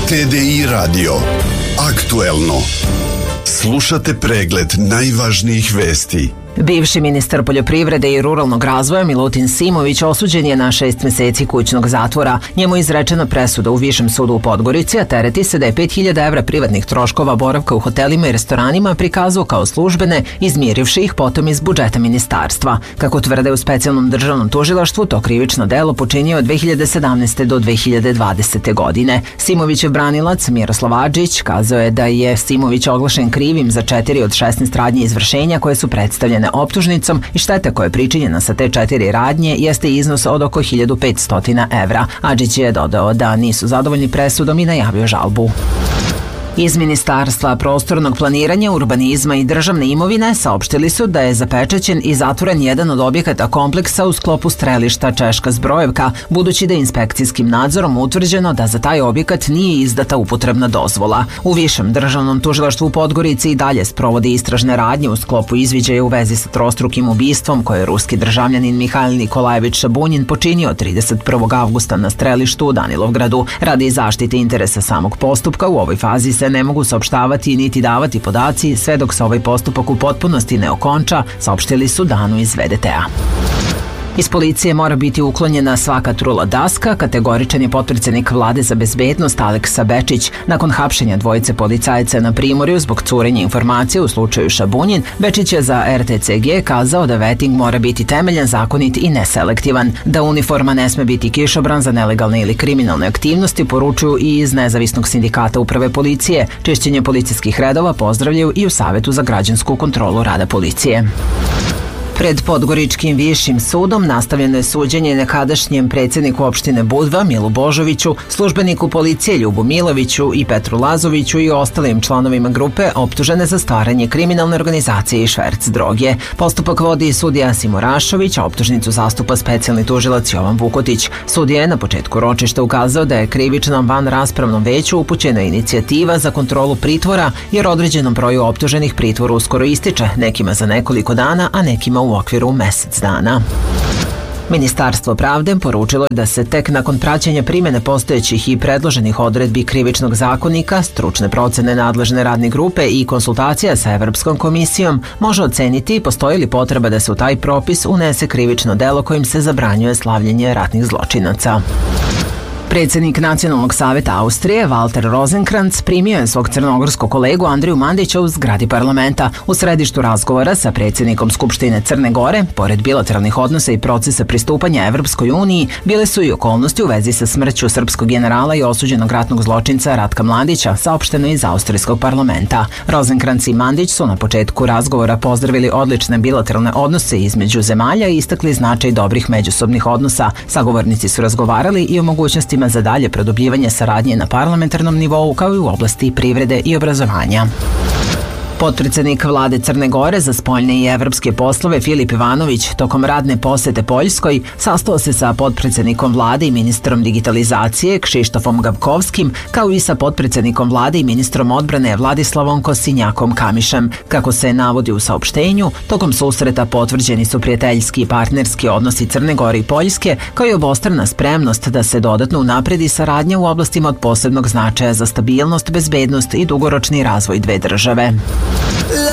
TDI Radio. Aktuelno. Slušate pregled najvažnijih vesti. Bivši ministar poljoprivrede i ruralnog razvoja Milutin Simović osuđen je na 6 meseci kućnog zatvora. Njemu je izrečena presuda u Višem sudu u Podgorici, a tereti se da je 5.000 evra privatnih troškova boravka u hotelima i restoranima prikazao kao službene, izmirivši ih potom iz budžeta ministarstva. Kako tvrde u specijalnom državnom tužilaštvu, to krivično delo počinio od 2017. do 2020. godine. Simovićev branilac Miroslav Adžić kazao je da je Simović oglašen krivim za 4 od 16 radnji izvršenja koje su predstavljene optužnicom i šteta koja je pričinjena sa te 4 radnje jeste iznos od oko 1.500 evra. Adžić je dodao da nisu zadovoljni presudom i najavio žalbu. Iz Ministarstva prostornog planiranja, urbanizma i državne imovine saopštili su da je zapečaćen i zatvoren jedan od objekata kompleksa u sklopu strelišta Češka Zbrojevka, budući da je inspekcijskim nadzorom utvrđeno da za taj objekat nije izdata upotrebna dozvola. U Višem državnom tužilaštvu u Podgorici i dalje sprovodi istražne radnje u sklopu izviđaja u vezi sa trostrukim ubistvom koje je ruski državljanin Mihajl Nikolajević Šabunjin počinio 31. avgusta na strelištu u Danilovgradu. Radi zaštite interesa samog postupka u ovoj fazi se ne mogu saopštavati niti davati podaci sve dok se ovaj postupak u potpunosti ne okonča, saopštili su Danu iz VDT-a. Iz policije mora biti uklonjena svaka trula daska, kategoričan je potpredsednik vlade za bezbednost Aleksa Bečić. Nakon hapšenja dvojice policajaca na Primorju zbog curenja informacija u slučaju Šabunjin, Bečić je za RTCG kazao da veting mora biti temeljan, zakonit i neselektivan, da uniforma ne sme biti kišobran za nelegalne ili kriminalne aktivnosti, poručuju i iz Nezavisnog sindikata uprave policije. Čišćenje policijskih redova pozdravljaju i u Savetu za građansku kontrolu rada policije. Pred Podgoričkim višim sudom nastavljeno je suđenje nekadašnjem predsjedniku opštine Budva Milu Božoviću, službeniku policije Ljubu Miloviću i Petru Lazoviću i ostalim članovima grupe optužene za stvaranje kriminalne organizacije i šverc droge. Postupak vodi sudija Simorašović, a optužnicu zastupa specijalni tužilac Jovan Vukotić. Sudija je na početku ročišta ukazao da je krivičnom vanraspravnom veću upućena inicijativa za kontrolu pritvora, jer određenom broju optuženih pritvor uskoro ističe, nekima za nekoliko dana, a nekima u okviru mesec dana. Ministarstvo pravde poručilo je da se tek nakon praćenja primjene postojećih i predloženih odredbi Krivičnog zakonika, stručne procene nadležne radne grupe i konsultacija sa Evropskom komisijom može oceniti postoji li potreba da se u taj propis unese krivično delo kojim se zabranjuje slavljenje ratnih zločinaca. Predsjednik Nacionalnog saveta Austrije, Walter Rosenkrantz, primio je svog crnogorskog kolegu Andriju Mandića u zgradi parlamenta. U središtu razgovora sa predsjednikom Skupštine Crne Gore, pored bilateralnih odnosa i procesa pristupanja Evropskoj uniji, bile su i okolnosti u vezi sa smrću srpskog generala i osuđenog ratnog zločinca Ratka Mladića, saopšteno iz austrijskog parlamenta. Rosenkrantz i Mandić su na početku razgovora pozdravili odlične bilateralne odnose između zemalja i istakli značaj dobrih međusobnih odnosa. Sagovornici su razgovarali i o mogućnosti za dalje produbljivanje saradnje na parlamentarnom nivou kao i u oblasti privrede i obrazovanja. Potpredsednik vlade Crne Gore za spoljne i evropske poslove Filip Ivanović tokom radne posete Poljskoj sastao se sa potpredsednikom vlade i ministrom digitalizacije Kšištofom Gavkovskim, kao i sa potpredsednikom vlade i ministrom odbrane Vladislavom Kosinjakom Kamišem. Kako se navodi u saopštenju, tokom susreta potvrđeni su prijateljski i partnerski odnosi Crne Gore i Poljske, kao i obostrana spremnost da se dodatno unapredi saradnja u oblastima od posebnog značaja za stabilnost, bezbednost i dugoročni razvoj dve države.